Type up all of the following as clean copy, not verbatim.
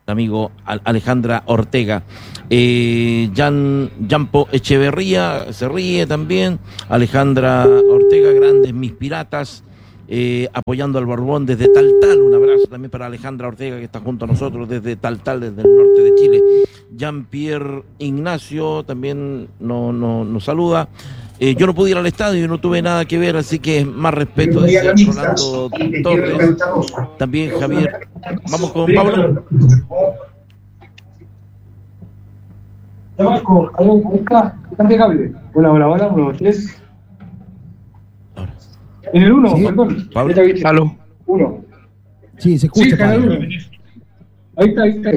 amigo Alejandra Ortega. Jampo Echeverría se ríe también. Alejandra Ortega, grandes mis piratas. Apoyando al Borbón desde Taltal. Un abrazo también para Alejandra Ortega, que está junto a nosotros desde Taltal, desde el norte de Chile. Jean-Pierre Ignacio también nos saluda. Yo no pude ir al estadio y no tuve nada que ver, así que más respeto de Rolando Torres. También Javier. Vamos con Pablo. Marco, ahí está impecable. Hola, 1, 3. En el 1, ¿sí? perdón. Pablo. Aló. 1. Sí, se escucha. Sí, canal 1. Ahí está.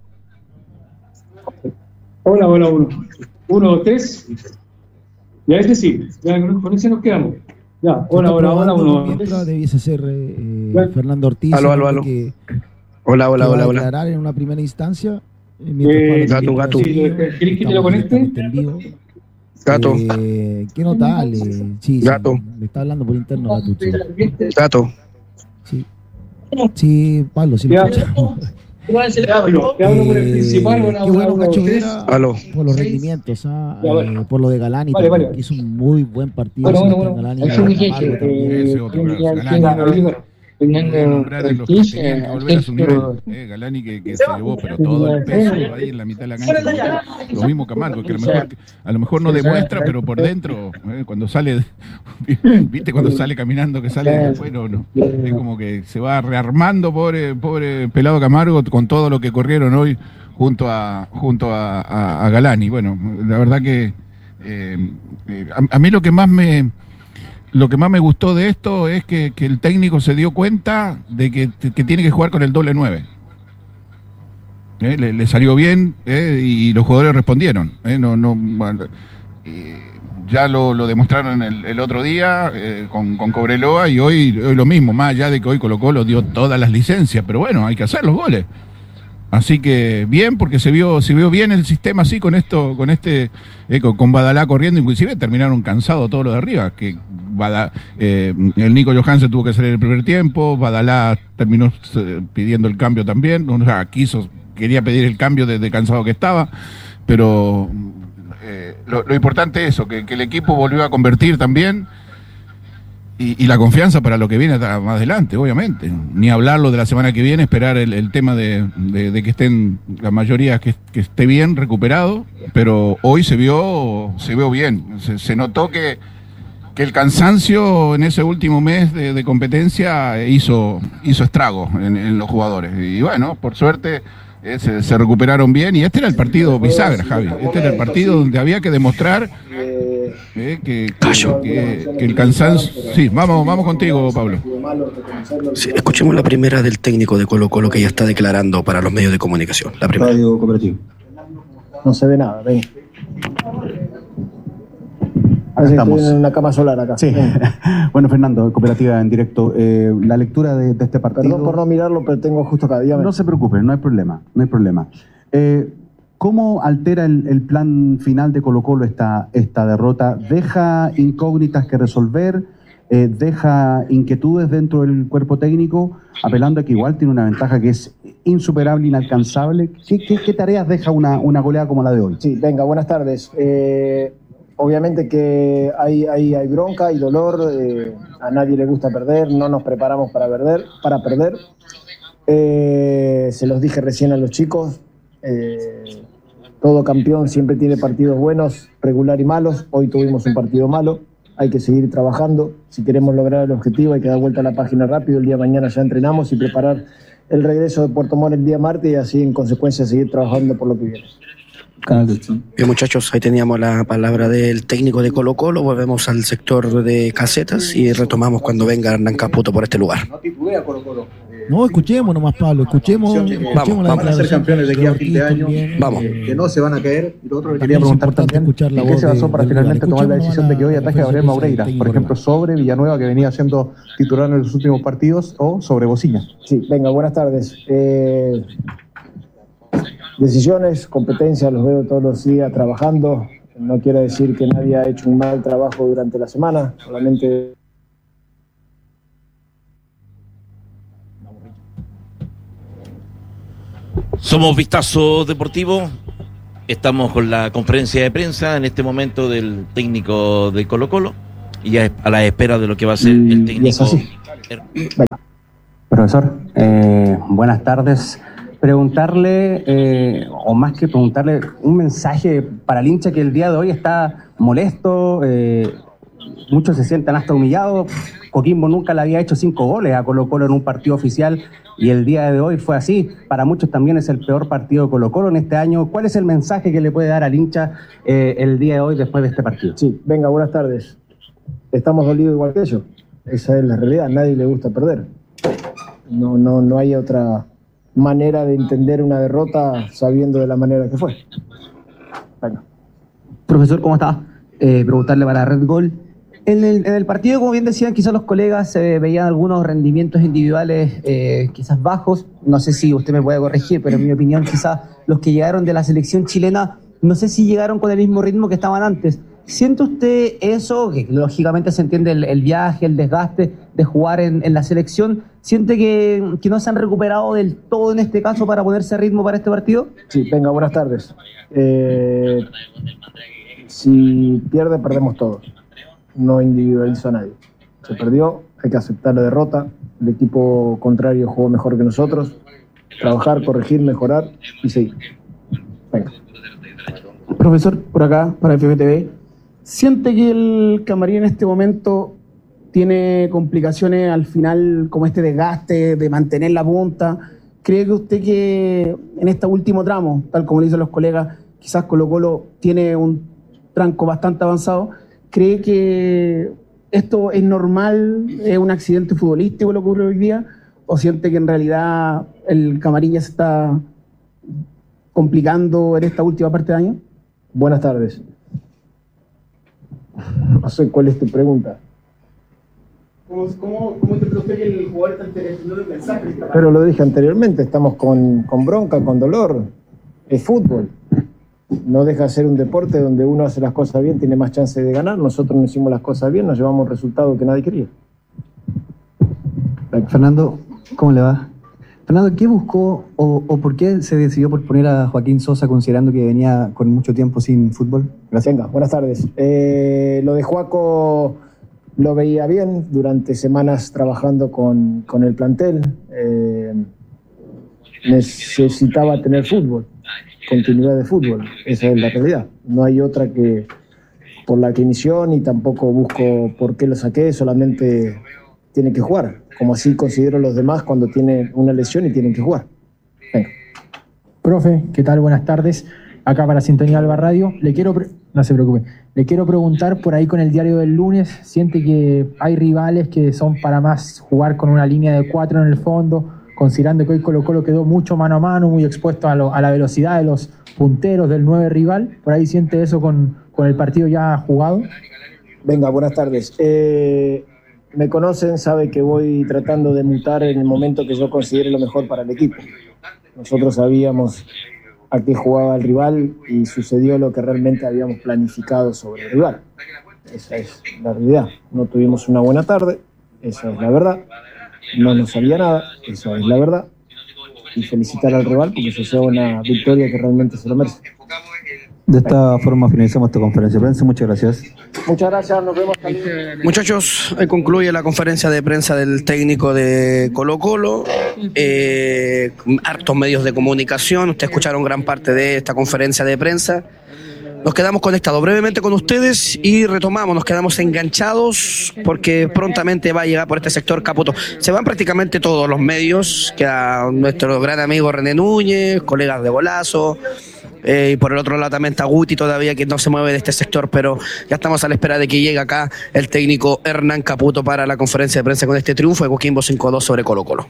Hola, 1. 1, 3. Ya sí. Ya con ese nos quedamos. Ya, hola, 1. Mientras debiese ser Fernando Ortiz. Aló. Que Hola. va a declarar en una primera instancia. Gato. ¿Querés que te lo conecte? En vivo. Gato. ¿Qué notable? Sí, Gato. le está hablando por interno Gato. Sí, Pablo, sí lo escucha. Te hablo por el principal. Qué bueno, Cacho Vera, Aló. por los rendimientos, por lo de Galani, vale. que hizo un muy buen partido. Bueno. Galani, Eso dije Camargo que Fernando Ortiz, Galani que se llevó pero todo el peso ahí en la mitad de la cancha. Lo mismo Camargo, que a lo mejor no demuestra, pero por dentro, cuando sale, viste cuando sale caminando, que sale después, no. Es como que se va rearmando, pobre pelado Camargo, con todo lo que corrieron hoy junto a Galani. Bueno, la verdad que a mí lo que más me gustó de esto es que el técnico se dio cuenta de que tiene que jugar con el doble 9. Le salió bien y los jugadores respondieron. Ya lo demostraron el otro día con Cobreloa y hoy lo mismo, más allá de que hoy Colo-Colo dio todas las licencias, pero bueno, hay que hacer los goles. Así que bien, porque se vio bien el sistema así con Badalá corriendo, inclusive terminaron cansados todos los de arriba, que el Nico Johansen tuvo que salir el primer tiempo, Badalá terminó pidiendo el cambio también, o sea, quería pedir el cambio desde cansado que estaba, pero lo importante es eso, que el equipo volvió a convertir también. Y la confianza para lo que viene más adelante, obviamente. Ni hablarlo de la semana que viene, esperar el tema de que estén, la mayoría que esté bien recuperado, pero hoy se vio bien. Se notó que el cansancio en ese último mes de competencia hizo estragos en los jugadores. Y bueno, por suerte se recuperaron bien. Y este era el partido bisagra, Javi. Este era el partido donde había que demostrar que el cansancio. Sí, vamos contigo, Pablo. Sí, escuchemos la primera del técnico de Colo-Colo que ya está declarando para los medios de comunicación. La primera. Radio Cooperativo. No se ve nada, ven. Estamos en una cama solar acá. Sí. Bueno, Fernando, Cooperativa en directo. La lectura de este partido. Perdón por no mirarlo, pero tengo justo acá. Dígame. No se preocupe, no hay problema. ¿Cómo altera el plan final de Colo-Colo esta derrota? ¿Deja incógnitas que resolver? ¿Deja inquietudes dentro del cuerpo técnico? Apelando a que igual tiene una ventaja que es insuperable, inalcanzable. ¿Qué tareas deja una goleada como la de hoy? Sí, venga, buenas tardes. Obviamente que hay bronca, hay dolor, a nadie le gusta perder, no nos preparamos para perder. Se los dije recién a los chicos, todo campeón siempre tiene partidos buenos, regular y malos. Hoy tuvimos un partido malo, hay que seguir trabajando. Si queremos lograr el objetivo hay que dar vuelta a la página rápido. El día de mañana ya entrenamos y preparar el regreso de Puerto Montt el día martes y así en consecuencia seguir trabajando por lo que viene. Bien, muchachos, ahí teníamos la palabra del técnico de Colo-Colo. Volvemos al sector de casetas y retomamos cuando venga Hernán Caputo por este lugar. No titubea Colo-Colo. No, escuchemos nomás, Pablo, escuchemos vamos a ser campeones de aquí a fin de año, vamos. Que no se van a caer. Y lo otro que quería preguntar también, ¿en qué se basó para finalmente tomar la decisión de que hoy ataje a Gabriel Maureira? Por ejemplo, sobre Villanueva, que venía siendo titular en los últimos partidos, o sobre Bocina. Sí, venga, buenas tardes. Decisiones, competencias, los veo todos los días trabajando. No quiere decir que nadie ha hecho un mal trabajo durante la semana, solamente... Somos Vistazo Deportivo. Estamos con la conferencia de prensa en este momento del técnico de Colo-Colo y a la espera de lo que va a ser el técnico. Profesor, buenas tardes. Preguntarle, o más que preguntarle, un mensaje para el hincha que el día de hoy está molesto, muchos se sientan hasta humillados. Coquimbo nunca le había hecho 5 goles a Colo-Colo en un partido oficial y el día de hoy fue así. Para muchos también es el peor partido de Colo-Colo en este año. ¿Cuál es el mensaje que le puede dar al hincha el día de hoy después de este partido? Sí, venga, buenas tardes. Estamos dolidos igual que ellos. Esa es la realidad. A nadie le gusta perder. No hay otra manera de entender una derrota sabiendo de la manera que fue. Venga. Profesor, ¿cómo está? Preguntarle para Red Gol. En el partido, como bien decían, quizás los colegas veían algunos rendimientos individuales quizás bajos. No sé si usted me puede corregir, pero en mi opinión quizás los que llegaron de la selección chilena, no sé si llegaron con el mismo ritmo que estaban antes. ¿Siente usted eso? Que lógicamente se entiende el viaje, el desgaste de jugar en la selección. ¿Siente que no se han recuperado del todo en este caso para ponerse a ritmo para este partido? Sí, venga, buenas tardes. Si pierde, perdemos todos. No individualizo a nadie. Se perdió, hay que aceptar la derrota. El equipo contrario jugó mejor que nosotros. Trabajar, corregir, mejorar y seguir. Venga. Profesor, por acá, para FMTV. ¿Siente que el camarín en este momento tiene complicaciones al final, como este desgaste de mantener la punta? ¿Cree que usted que en este último tramo, tal como le dicen los colegas, quizás Colo-Colo tiene un tranco bastante avanzado? ¿Cree que esto es normal, es un accidente futbolístico lo que ocurre hoy día? ¿O siente que en realidad el camarín ya se está complicando en esta última parte del año? Buenas tardes. No sé cuál es tu pregunta. ¿Cómo interpreta usted que el jugador está entendiendo el mensaje? Pero lo dije anteriormente, estamos con bronca, con dolor. Es fútbol. No deja de ser un deporte donde uno hace las cosas bien, tiene más chance de ganar. Nosotros no hicimos las cosas bien, nos llevamos resultados que nadie quería. Fernando, ¿cómo le va? Fernando, ¿qué buscó o por qué se decidió por poner a Joaquín Sosa considerando que venía con mucho tiempo sin fútbol? Gracias. Venga, buenas tardes. Lo de Joaco lo veía bien durante semanas trabajando con el plantel. Necesitaba tener fútbol, continuidad de fútbol. Esa es la realidad. No hay otra que por la que inició, ni tampoco busco por qué lo saqué, solamente tiene que jugar. Como así considero los demás cuando tienen una lesión y tienen que jugar. Venga. Profe, ¿qué tal? Buenas tardes. Acá para Sintonía Alba Radio. No se preocupe. Le quiero preguntar por ahí con el diario del lunes. ¿Siente que hay rivales que son para más jugar con una línea de 4 en el fondo? Considerando que hoy Colo-Colo quedó mucho mano a mano, muy expuesto a la velocidad de los punteros del 9 rival. ¿Por ahí siente eso con el partido ya jugado? Venga, buenas tardes. Me conocen, sabe que voy tratando de mutar en el momento que yo considere lo mejor para el equipo. Nosotros sabíamos a qué jugaba el rival y sucedió lo que realmente habíamos planificado sobre el rival. Esa es la realidad. No tuvimos una buena tarde, esa es la verdad. No nos salía nada, esa es la verdad. Y felicitar al rival porque se lleva una victoria que realmente se lo merece. De esta forma finalizamos esta conferencia de prensa. Muchas gracias. Muchas gracias, nos vemos también. Muchachos, concluye la conferencia de prensa del técnico de Colo-Colo. Hartos medios de comunicación, ustedes escucharon gran parte de esta conferencia de prensa. Nos quedamos conectados brevemente con ustedes y retomamos, nos quedamos enganchados porque prontamente va a llegar por este sector Caputo. Se van prácticamente todos los medios, queda nuestro gran amigo René Núñez, colegas de Golazo, y por el otro lado también está Guti todavía que no se mueve de este sector, pero ya estamos a la espera de que llegue acá el técnico Hernán Caputo para la conferencia de prensa con este triunfo de Coquimbo 5-2 sobre Colo-Colo.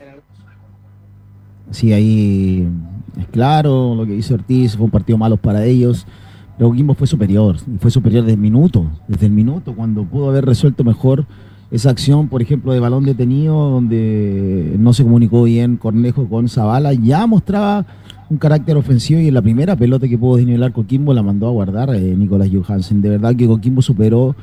Sí, ahí es claro lo que hizo Ortiz, fue un partido malo para ellos. Pero Coquimbo fue superior desde el minuto, cuando pudo haber resuelto mejor esa acción, por ejemplo, de balón detenido, donde no se comunicó bien Cornejo con Zavala, ya mostraba un carácter ofensivo y en la primera pelota que pudo desnivelar Coquimbo la mandó a guardar Nicolás Johansen. De verdad que Coquimbo superó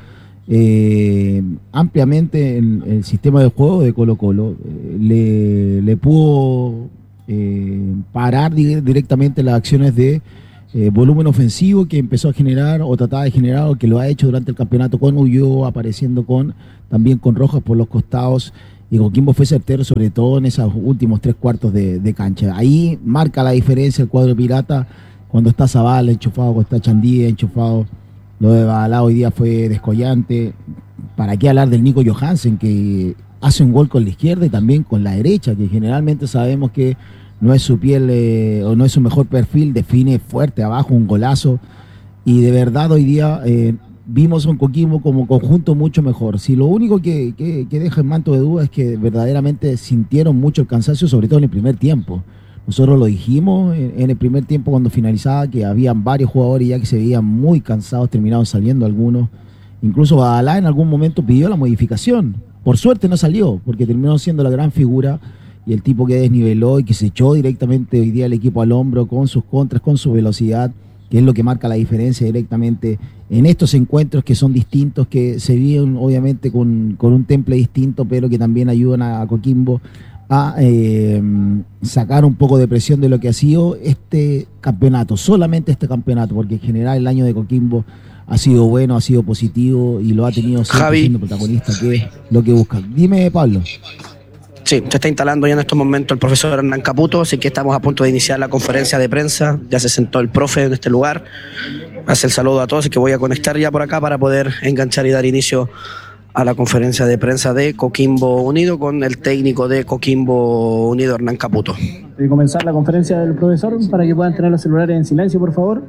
ampliamente el sistema de juego de Colo-Colo, le pudo parar directamente las acciones de volumen ofensivo que empezó a generar o trataba de generar, o que lo ha hecho durante el campeonato con Ulloa, apareciendo también con Rojas por los costados, y Coquimbo fue certero sobre todo en esos últimos 3/4 de cancha. Ahí marca la diferencia el cuadro pirata cuando está Zavala enchufado, cuando está Chandía enchufado. Lo de Badalá hoy día fue descollante. ¿Para qué hablar del Nico Johansen, que hace un gol con la izquierda y también con la derecha, que generalmente sabemos que no es su piel o no es su mejor perfil, define fuerte abajo, un golazo, y de verdad hoy día vimos a un Coquimbo como conjunto mucho mejor. Si lo único que deja en manto de duda es que verdaderamente sintieron mucho el cansancio, sobre todo en el primer tiempo. Nosotros lo dijimos en el primer tiempo cuando finalizaba, que habían varios jugadores ya que se veían muy cansados, terminaron saliendo algunos. Incluso Badalá en algún momento pidió la modificación. Por suerte no salió, porque terminó siendo la gran figura y el tipo que desniveló y que se echó directamente hoy día el equipo al hombro con sus contras, con su velocidad, que es lo que marca la diferencia directamente en estos encuentros que son distintos, que se viven obviamente con un temple distinto, pero que también ayudan a Coquimbo a sacar un poco de presión de lo que ha sido este campeonato, solamente este campeonato, porque en general el año de Coquimbo ha sido bueno, ha sido positivo y lo ha tenido siempre siendo protagonista, que es lo que busca. Dime, Pablo. Sí, se está instalando ya en estos momentos el profesor Hernán Caputo, así que estamos a punto de iniciar la conferencia de prensa. Ya se sentó el profe en este lugar, hace el saludo a todos, así que voy a conectar ya por acá para poder enganchar y dar inicio a la conferencia de prensa de Coquimbo Unido con el técnico de Coquimbo Unido, Hernán Caputo. De comenzar la conferencia del profesor, para que puedan tener los celulares en silencio, por favor.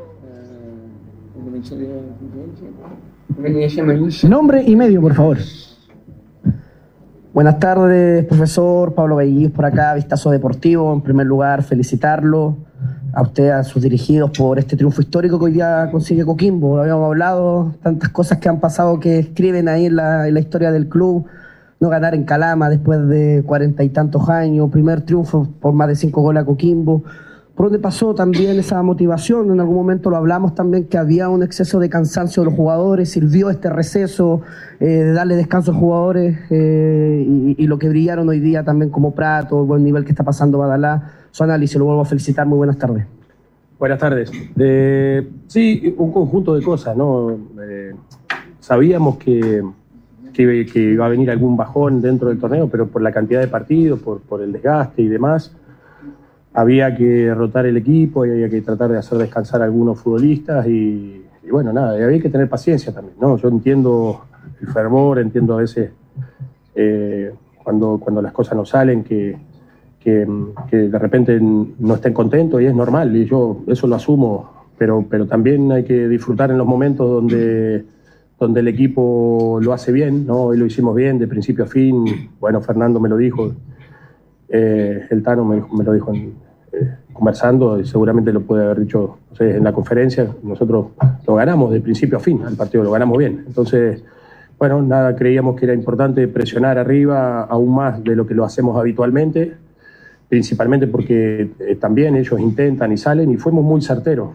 Nombre y medio, por favor. Buenas tardes, profesor. Pablo Bellis por acá, Vistazo Deportivo. En primer lugar, felicitarlo a usted, a sus dirigidos, por este triunfo histórico que hoy día consigue Coquimbo. Lo habíamos hablado, tantas cosas que han pasado que escriben ahí en la historia del club. No ganar en Calama después de 40 y tantos años, primer triunfo por más de 5 goles a Coquimbo. ¿Por dónde pasó también esa motivación? En algún momento lo hablamos también, que había un exceso de cansancio de los jugadores. Sirvió este receso de darle descanso a los jugadores y lo que brillaron hoy día también como Prato, el buen nivel que está pasando Badalá. Su análisis, lo vuelvo a felicitar. Muy buenas tardes. Buenas tardes. Sí, un conjunto de cosas, ¿no? Sabíamos que iba a venir algún bajón dentro del torneo, pero por la cantidad de partidos, por el desgaste y demás, había que rotar el equipo y había que tratar de hacer descansar a algunos futbolistas y bueno, nada, y había que tener paciencia también, ¿no? Yo entiendo el fervor, entiendo a veces cuando las cosas no salen, que de repente no estén contentos, y es normal, y yo eso lo asumo, pero también hay que disfrutar en los momentos donde el equipo lo hace bien, ¿no? Hoy lo hicimos bien, de principio a fin. Bueno, Fernando me lo dijo, el Tano me lo dijo conversando, y seguramente lo puede haber dicho, no sé, en la conferencia. Nosotros lo ganamos de principio a fin, el partido lo ganamos bien. Entonces, bueno, nada, creíamos que era importante presionar arriba aún más de lo que lo hacemos habitualmente, principalmente porque también ellos intentan y salen, y fuimos muy certeros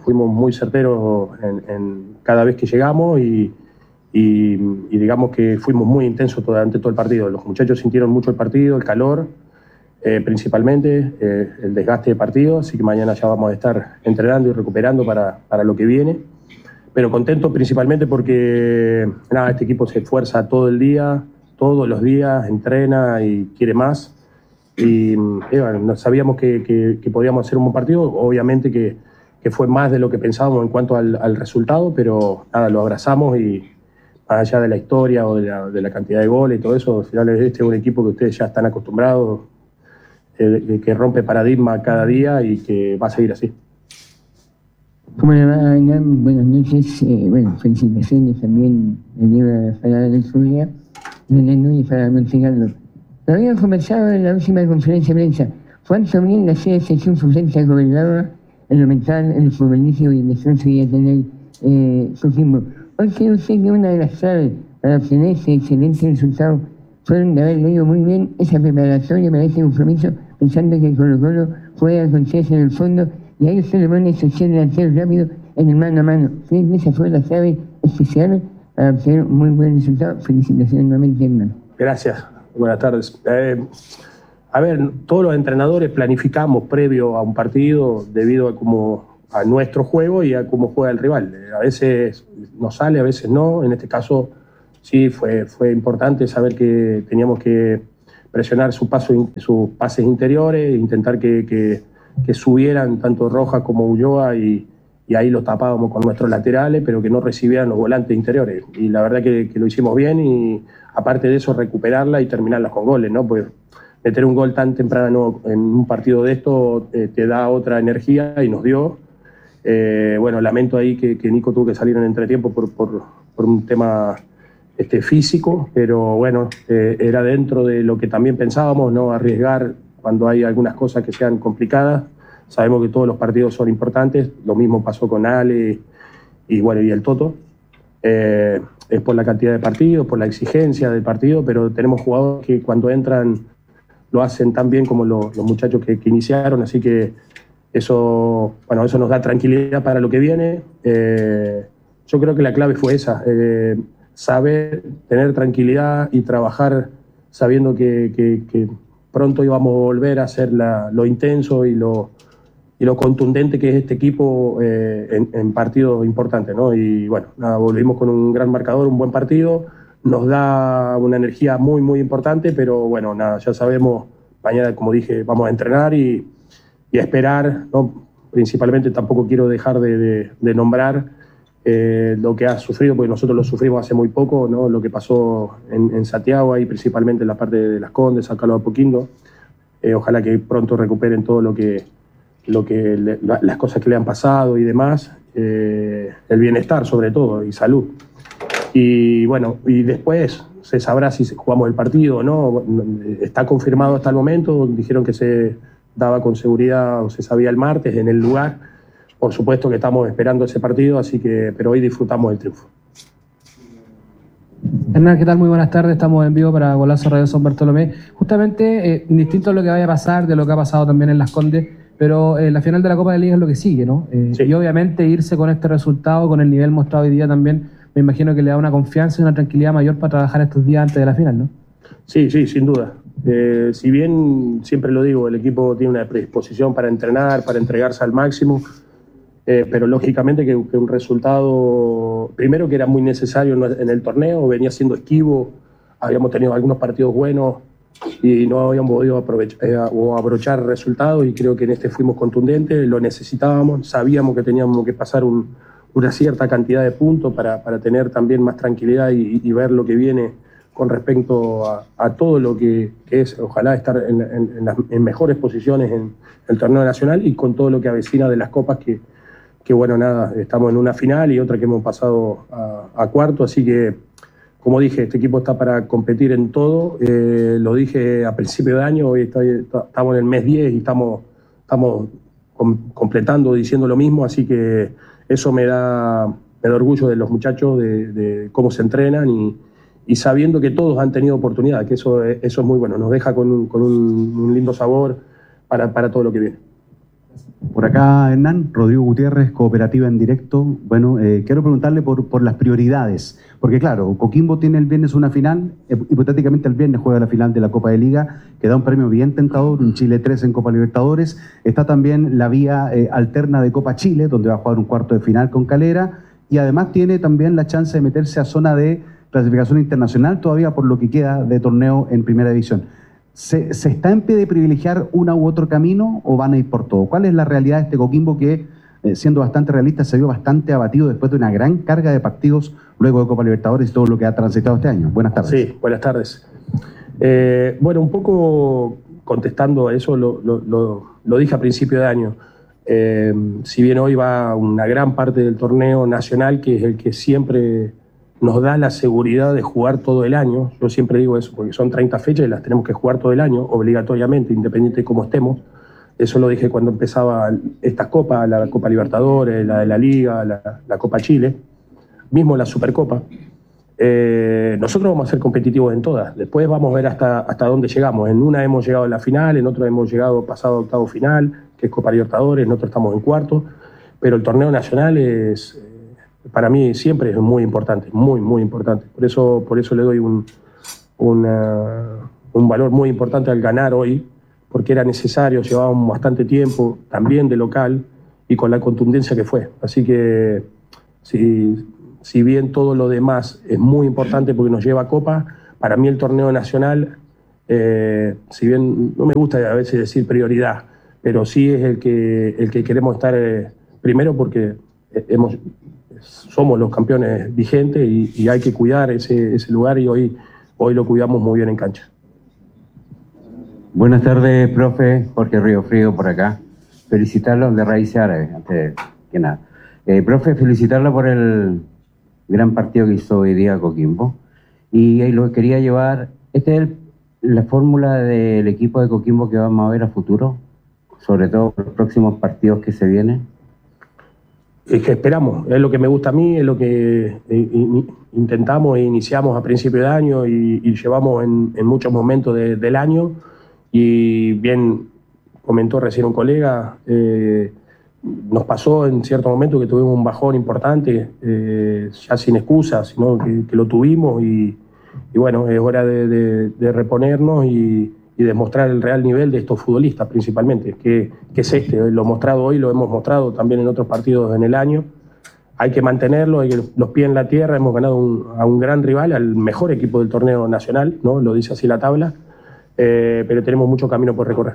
en cada vez que llegamos y digamos que fuimos muy intensos durante todo el partido. Los muchachos sintieron mucho el partido, el calor, principalmente el desgaste de partido, así que mañana ya vamos a estar entrenando y recuperando para lo que viene, pero contento principalmente porque nada, este equipo se esfuerza todo el día, todos los días, entrena y quiere más, y bueno, sabíamos que podíamos hacer un buen partido, obviamente que fue más de lo que pensábamos en cuanto al resultado, pero nada, lo abrazamos, y más allá de la historia o de la cantidad de goles y todo eso, al final este es un equipo que ustedes ya están acostumbrados, que rompe paradigma cada día y que va a seguir así. ¿Cómo le va, Hernán? Buenas noches. Bueno, felicitaciones también para la subida. Buenas noches para Monseñor. Lo habíamos conversado en la última conferencia de prensa. ¿Cuánto bien la sección suplente gobernadora en lo mental, en lo futbolístico y en el descanso que iba a tener Coquimbo? Hoy creo usted que una de las claves para obtener ese excelente resultado fueron de haber leído muy bien esa preparatoria para este compromiso, pensando que Colo-Colo puede acontecerse en el fondo, y ahí usted le pone ese delantero rápido en el mano a mano. ¿Cree que esa fue la clave especial para obtener un muy buen resultado? Felicitaciones nuevamente, hermano. Gracias. Buenas tardes. A ver, todos los entrenadores planificamos previo a un partido debido a nuestro juego y a cómo juega el rival. A veces nos sale, a veces no. En este caso sí fue importante saber que teníamos que presionar sus pases interiores, intentar que subieran tanto Rojas como Ulloa y ahí lo tapábamos con nuestros laterales, pero que no recibieran los volantes interiores. Y la verdad que lo hicimos bien y aparte de eso recuperarla y terminarlas con goles, ¿no? Pues meter un gol tan temprano en un partido de esto te da otra energía y nos dio. Bueno, lamento ahí que Nico tuvo que salir en entretiempo por un tema físico, pero bueno, era dentro de lo que también pensábamos, no arriesgar cuando hay algunas cosas que sean complicadas. Sabemos que todos los partidos son importantes, lo mismo pasó con Ale y bueno, y el Toto. Es por la cantidad de partidos, por la exigencia del partido, pero tenemos jugadores que cuando entran lo hacen tan bien como los muchachos que iniciaron, así que eso nos da tranquilidad para lo que viene. Yo creo que la clave fue esa, saber tener tranquilidad y trabajar sabiendo que pronto íbamos a volver a hacer lo intenso y lo contundente que es este equipo en partidos importantes, ¿no? Y bueno, nada, volvimos con un gran marcador, un buen partido, nos da una energía muy, muy importante, pero bueno, nada, ya sabemos, mañana, como dije, vamos a entrenar y a esperar, ¿no? Principalmente tampoco quiero dejar de nombrar lo que ha sufrido, porque nosotros lo sufrimos hace muy poco, ¿no? Lo que pasó en Santiago, ahí principalmente en la parte de Las Condes, San Carlos de Apoquindo. Ojalá que pronto recuperen todo las cosas que le han pasado y demás, el bienestar sobre todo y salud. Y bueno, y después se sabrá si jugamos el partido o no. Está confirmado hasta el momento, dijeron que se daba con seguridad o se sabía el martes en el lugar. Por supuesto que estamos esperando ese partido, pero hoy disfrutamos del triunfo. Hernán, ¿qué tal? Muy buenas tardes, estamos en vivo para Golazo Radio San Bartolomé. Justamente, indistinto a lo que vaya a pasar, de lo que ha pasado también en Las Condes, pero la final de la Copa de Liga es lo que sigue, ¿no? Sí. Y obviamente irse con este resultado, con el nivel mostrado hoy día también, me imagino que le da una confianza y una tranquilidad mayor para trabajar estos días antes de la final, ¿no? Sí, sin duda. Si bien, siempre lo digo, el equipo tiene una predisposición para entrenar, para entregarse al máximo, pero lógicamente que un resultado, primero que era muy necesario en el torneo, venía siendo esquivo, habíamos tenido algunos partidos buenos y no habíamos podido abrochar resultados y creo que en este fuimos contundentes, lo necesitábamos, sabíamos que teníamos que pasar una cierta cantidad de puntos para tener también más tranquilidad y ver lo que viene con respecto a todo lo que es, ojalá estar en mejores posiciones en el torneo nacional y con todo lo que avecina de las copas que bueno, nada, estamos en una final y otra que hemos pasado a cuarto, así que, como dije, este equipo está para competir en todo, lo dije a principio de año, hoy estamos en el mes 10 y estamos completando, diciendo lo mismo, así que eso me da orgullo de los muchachos, de cómo se entrenan y sabiendo que todos han tenido oportunidad, que eso es muy bueno, nos deja con un lindo sabor para todo lo que viene. Por acá, Hernán, Rodrigo Gutiérrez, Cooperativa en Directo. Bueno, quiero preguntarle por las prioridades, porque claro, Coquimbo tiene el viernes una final, hipotéticamente el viernes juega la final de la Copa de Liga, que da un premio bien tentador, un Chile 3 en Copa Libertadores. Está también la vía alterna de Copa Chile, donde va a jugar un cuarto de final con Calera, y además tiene también la chance de meterse a zona de clasificación internacional todavía por lo que queda de torneo en Primera División. ¿Se está en pie de privilegiar una u otro camino o van a ir por todo? ¿Cuál es la realidad de este Coquimbo que, siendo bastante realista, se vio bastante abatido después de una gran carga de partidos luego de Copa Libertadores y todo lo que ha transitado este año? Buenas tardes. Sí, buenas tardes. Bueno, un poco contestando a eso, lo dije a principio de año. Si bien hoy va una gran parte del torneo nacional, que es el que siempre nos da la seguridad de jugar todo el año. Yo siempre digo eso, porque son 30 fechas y las tenemos que jugar todo el año, obligatoriamente, independiente de cómo estemos. Eso lo dije cuando empezaba estas copas, la Copa Libertadores, la de la Liga, la Copa Chile, mismo la Supercopa. Nosotros vamos a ser competitivos en todas. Después vamos a ver hasta dónde llegamos. En una hemos llegado a la final, en otra hemos llegado pasado a octavo final, que es Copa Libertadores, en otra estamos en cuarto. Pero el torneo nacional es... para mí siempre es muy importante, muy, muy importante. Por eso le doy un valor muy importante al ganar hoy porque era necesario, llevábamos bastante tiempo, también de local, y con la contundencia que fue. Así que, si bien todo lo demás es muy importante porque nos lleva a Copa, para mí el torneo nacional, si bien no me gusta a veces decir prioridad, pero sí es el que queremos estar primero porque somos los campeones vigentes y hay que cuidar ese lugar, y hoy lo cuidamos muy bien en cancha. Buenas tardes, profe. Jorge Río Frío por acá. Felicitarlo de Raíces Árabes, antes que nada. Profe, felicitarlo por el gran partido que hizo hoy día Coquimbo. Y lo quería llevar, ¿esta es la fórmula del equipo de Coquimbo que vamos a ver a futuro? Sobre todo por los próximos partidos que se vienen. Es que esperamos, es lo que me gusta a mí, es lo que intentamos e iniciamos a principio de año y llevamos en muchos momentos del año. Y bien comentó recién un colega, nos pasó en cierto momento que tuvimos un bajón importante, ya sin excusas, sino que lo tuvimos y bueno, es hora de reponernos y demostrar el real nivel de estos futbolistas principalmente, que es lo mostrado hoy, lo hemos mostrado también en otros partidos en el año. Hay que mantenerlo, hay que los pies en la tierra, hemos ganado a un gran rival, al mejor equipo del torneo nacional, ¿no? Lo dice así la tabla. Pero tenemos mucho camino por recorrer.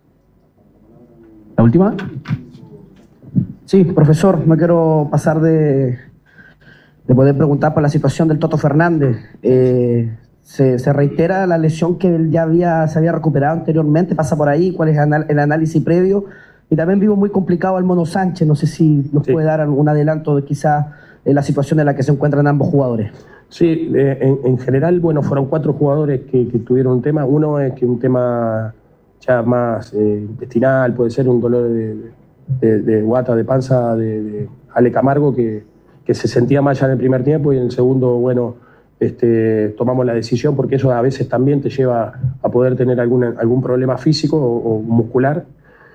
¿La última? Sí, profesor, no quiero pasar de poder preguntar por la situación del Toto Fernández. Se reitera la lesión que él ya se había recuperado anteriormente, pasa por ahí, cuál es el análisis previo. Y también vimos muy complicado al Mono Sánchez, no sé si nos puede dar algún adelanto de quizás la situación en la que se encuentran ambos jugadores. Sí, en general, bueno, fueron 4 jugadores que tuvieron un tema. Uno es que un tema ya más intestinal, puede ser un dolor de guata, de panza, de Ale Camargo, que se sentía mal ya en el primer tiempo, y en el segundo, bueno, tomamos la decisión, porque eso a veces también te lleva a poder tener algún problema físico o muscular.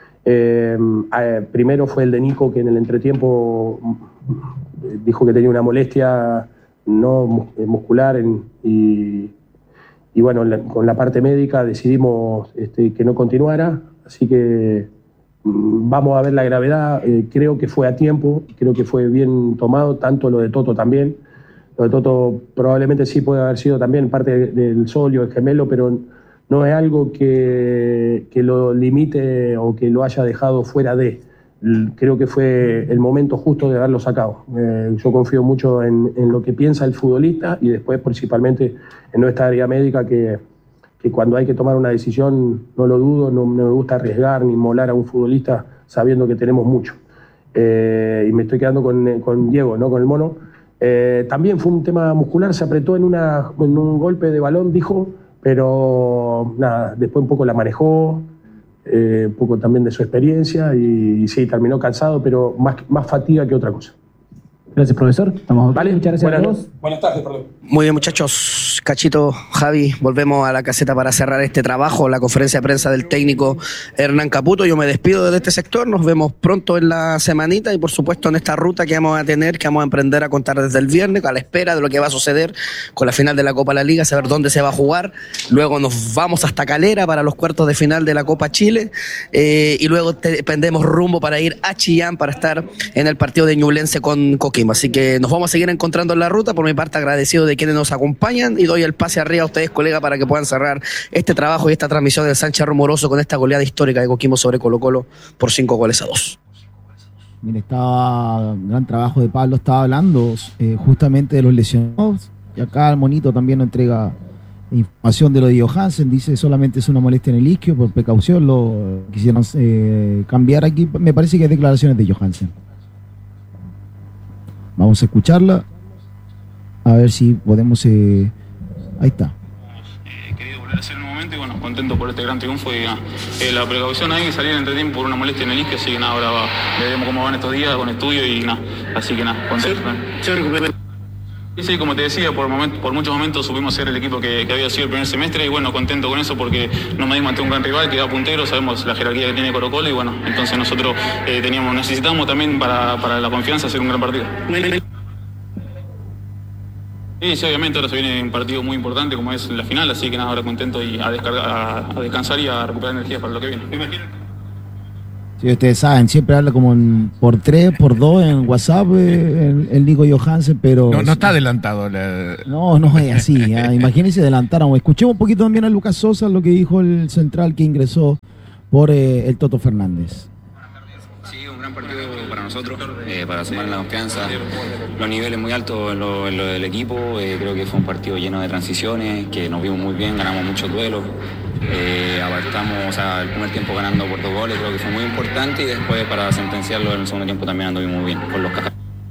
Primero fue el de Nico, que en el entretiempo dijo que tenía una molestia no muscular y bueno, con la parte médica decidimos que no continuara, así que vamos a ver la gravedad. Creo que fue a tiempo, creo que fue bien tomado, tanto lo de Toto también. Lo de Toto probablemente sí puede haber sido también parte del solio, el gemelo, pero no es algo que lo limite o que lo haya dejado fuera de. Creo que fue el momento justo de haberlo sacado. Yo confío mucho en lo que piensa el futbolista y después principalmente en nuestra área médica, que cuando hay que tomar una decisión, no lo dudo, no me gusta arriesgar ni molar a un futbolista sabiendo que tenemos mucho. Y me estoy quedando con Diego, ¿no? Con el Mono. También fue un tema muscular, se apretó en un golpe de balón, dijo, pero nada, después un poco la manejó. Un poco también de su experiencia y sí, terminó cansado, pero más fatiga que otra cosa. Gracias, profesor. Vale. Muchas gracias a todos. Buenas tardes, perdón. Muy bien, muchachos. Cachito, Javi, volvemos a la caseta para cerrar este trabajo, la conferencia de prensa del técnico Hernán Caputo. Yo me despido de este sector, nos vemos pronto en la semanita y por supuesto en esta ruta que vamos a tener, que vamos a emprender a contar desde el viernes, a la espera de lo que va a suceder con la final de la Copa de la Liga, saber dónde se va a jugar. Luego nos vamos hasta Calera para los cuartos de final de la Copa Chile y luego pendemos rumbo para ir a Chillán para estar en el partido de Ñublense con Coquimbo. Así que nos vamos a seguir encontrando en la ruta. Por mi parte, agradecido de quienes nos acompañan y doy el pase arriba a ustedes, colegas, para que puedan cerrar este trabajo y esta transmisión del Sánchez Rumoroso con esta goleada histórica de Coquimbo sobre Colo-Colo por 5-2. Mire, gran trabajo de Pablo, estaba hablando justamente de los lesionados, y acá el monito también nos entrega información de lo de Johansen, dice solamente es una molestia en el isquio, por precaución lo quisieron cambiar aquí, me parece que hay declaraciones de Johansen. Vamos a escucharla, a ver si podemos... ahí está. Querido volver a hacer en un momento y bueno, contento por este gran triunfo y la precaución hay que salir en entretiempo por una molestia en el isquio, así que nada, ahora veremos cómo van estos días con estudio y nada, así que nada, contento. Sí, como te decía, por muchos momentos supimos ser el equipo que había sido el primer semestre y bueno, contento con eso porque nos medimos ante un gran rival que da puntero, sabemos la jerarquía que tiene Colo-Colo y bueno, entonces nosotros necesitamos también para la confianza hacer un gran partido. Sí, Sí, obviamente ahora se viene un partido muy importante como es la final, así que nada, ahora contento y a descansar y a recuperar energía para lo que viene. Sí, ustedes saben, siempre habla como por 3, por 2 en WhatsApp el Nico Johansen, pero... No está adelantado. No es así. Imagínense adelantáramos. Escuchemos un poquito también a Lucas Sosa, lo que dijo el central que ingresó por el Toto Fernández. Sí, un gran partido para nosotros, para sumar la confianza, los niveles muy altos en lo del equipo. Creo que fue un partido lleno de transiciones, que nos vimos muy bien, ganamos muchos duelos. Abarcamos el primer tiempo ganando por 2 goles, creo que fue muy importante, y después para sentenciarlo en el segundo tiempo también anduvimos muy bien con los cajas.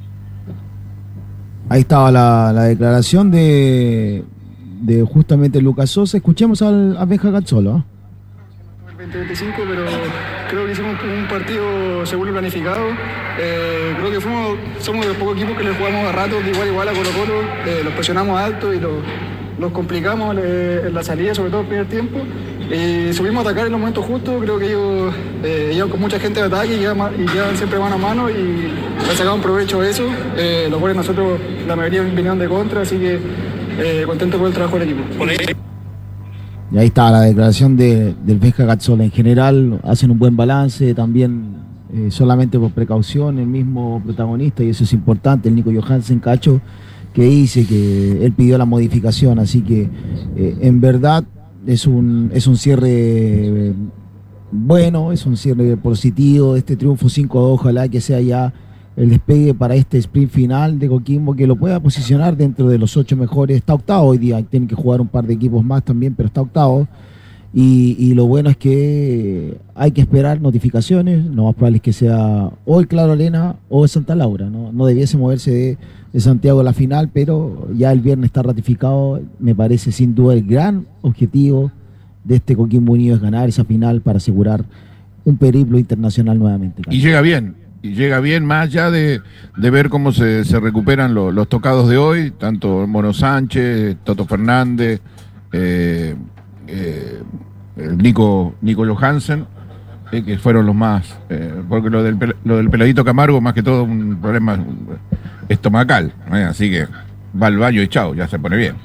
Ahí estaba la declaración de justamente Lucas Sosa. Escuchemos a Benja Gazzolo. 20-25, pero creo que hicimos un partido seguro y planificado. Creo que somos de los pocos equipos que le jugamos a ratos de igual a Colo-Colo. Los presionamos alto y los complicamos en la salida, sobre todo el primer tiempo. Y subimos a atacar en los momentos justos. Creo que ellos llegan con mucha gente de ataque y llegan siempre mano a mano, y le sacamos provecho de eso. Los goles nosotros, la mayoría vinieron de contra, así que contento por el trabajo del equipo. Y ahí está la declaración del Benja Gazzolo. En general hacen un buen balance, también solamente por precaución el mismo protagonista, y eso es importante, el Nico Johansen Cacho, que dice que él pidió la modificación, así que en verdad es un cierre bueno, es un cierre positivo, este triunfo 5-2, ojalá que sea ya el despegue para este sprint final de Coquimbo, que lo pueda posicionar dentro de los 8 mejores. Está octavo hoy día, tienen que jugar un par de equipos más también, pero está octavo. Y lo bueno es que hay que esperar notificaciones. Lo más probable es que sea o el Claro Arena o el Santa Laura. No debiese moverse de Santiago a la final, pero ya el viernes está ratificado. Me parece sin duda el gran objetivo de este Coquimbo Unido es ganar esa final para asegurar un periplo internacional nuevamente. Y llega bien, más allá de ver cómo se recuperan los tocados de hoy, tanto Mono Sánchez, Toto Fernández, Nico Johansen, que fueron los más, porque lo del Peladito Camargo más que todo un problema estomacal, así que va al baño y chao, ya se pone bien.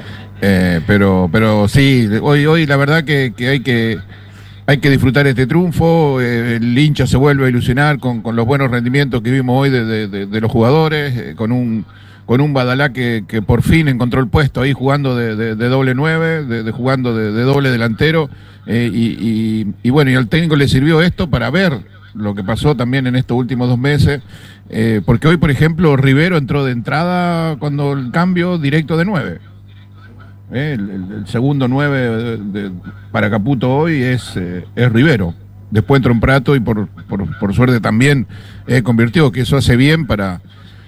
Pero sí, hoy la verdad que hay que disfrutar este triunfo. El hincha se vuelve a ilusionar con los buenos rendimientos que vimos hoy de los jugadores, con un Badalá que por fin encontró el puesto ahí jugando de doble 9, jugando de doble delantero, y bueno, y al técnico le sirvió esto para ver lo que pasó también en estos últimos 2 meses, porque hoy, por ejemplo, Rivero entró de entrada cuando el cambio directo de 9. El segundo 9 para Caputo hoy es Rivero. Después entró en Prato y por suerte también convirtió, que eso hace bien para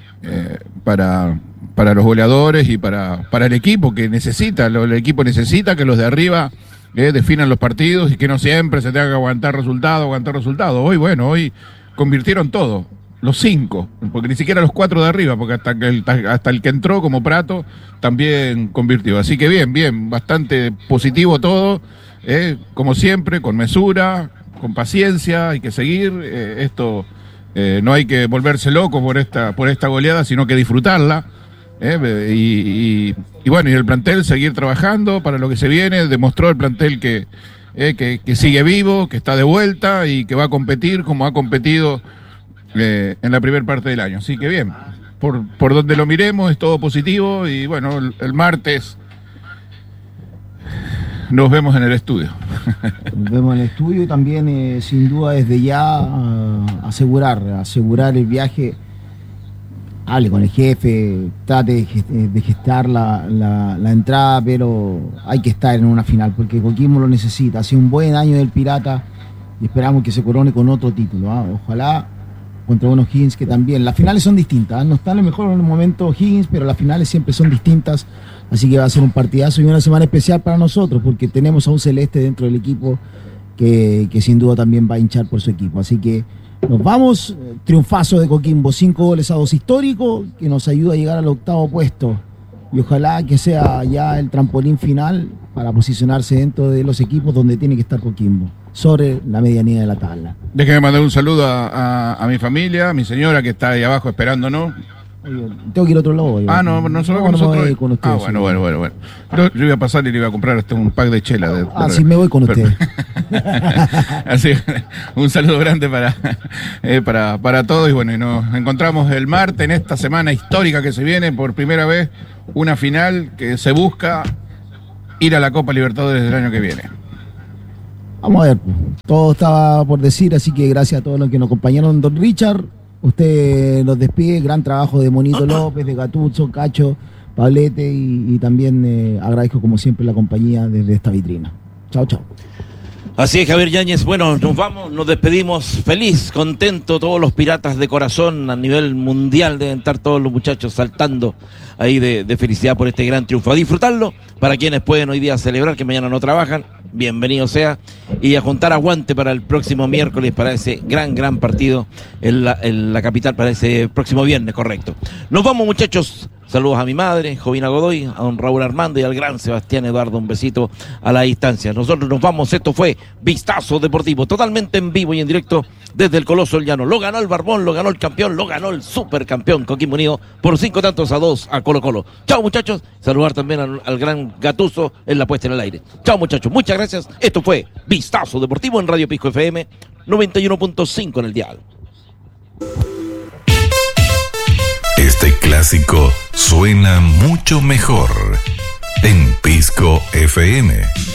los goleadores y para el equipo que necesita. El equipo necesita que los de arriba definan los partidos y que no siempre se tenga que aguantar resultado. Hoy convirtieron todo. Los 5, porque ni siquiera los 4 de arriba, porque hasta el que entró como Prato también convirtió. Así que bien, bastante positivo todo, como siempre, con mesura, con paciencia, hay que seguir. Esto no hay que volverse loco por esta goleada, sino que disfrutarla. Y bueno, y el plantel seguir trabajando para lo que se viene. Demostró el plantel que sigue vivo, que está de vuelta y que va a competir como ha competido en la primera parte del año. Así que bien, por donde lo miremos es todo positivo, y bueno, el martes nos vemos en el estudio. Nos vemos en el estudio, y también sin duda desde ya asegurar el viaje. Hable con el jefe, trate de gestar la entrada, pero hay que estar en una final porque Coquimbo lo necesita. Ha sido un buen año del Pirata y esperamos que se corone con otro título. Ojalá contra unos Higgins que también. Las finales son distintas, no están en el mejor momento Higgins, pero las finales siempre son distintas, así que va a ser un partidazo y una semana especial para nosotros porque tenemos a un celeste dentro del equipo que sin duda también va a hinchar por su equipo. Así que nos vamos, triunfazo de Coquimbo, 5-2 histórico que nos ayuda a llegar al 8º puesto y ojalá que sea ya el trampolín final para posicionarse dentro de los equipos donde tiene que estar Coquimbo, sobre la medianía de la tabla. Déjeme mandar un saludo a mi familia, a mi señora que está ahí abajo esperándonos, Tengo que ir a otro lado. No se va con nosotros. Voy con ustedes, bueno. Yo iba a pasar y le iba a comprar hasta un pack de chela. Sí, me voy con ustedes. Así, un saludo grande para todos. Y bueno, y nos encontramos el martes en esta semana histórica que se viene. Por primera vez, una final que se busca ir a la Copa Libertadores del año que viene. Vamos a ver, todo estaba por decir, así que gracias a todos los que nos acompañaron. Don Richard, usted nos despide, gran trabajo de Monito López, de Gattuso, Cacho, Pablete y también agradezco como siempre la compañía desde esta vitrina. Chao. Así es, Javier Yáñez. Bueno, nos vamos, nos despedimos feliz, contento, todos los piratas de corazón a nivel mundial deben estar todos los muchachos saltando ahí de felicidad por este gran triunfo. A disfrutarlo, para quienes pueden hoy día celebrar que mañana no trabajan, bienvenido sea, y a juntar aguante para el próximo miércoles, para ese gran partido en la capital, para ese próximo viernes, correcto. Nos vamos, muchachos. Saludos a mi madre, Jovina Godoy, a don Raúl Armando y al gran Sebastián Eduardo, un besito a la distancia. Nosotros nos vamos, esto fue Vistazo Deportivo, totalmente en vivo y en directo desde el Coloso del Llano. Lo ganó el Barbón, lo ganó el campeón, lo ganó el supercampeón Coquimbo Unido por 5-2 a Colo Colo. Chao, muchachos, saludar también al gran Gattuso en la puesta en el aire. Chao, muchachos, muchas gracias. Esto fue Vistazo Deportivo en Radio Pisco FM 91.5 en el dial. Este clásico suena mucho mejor en Pisco FM.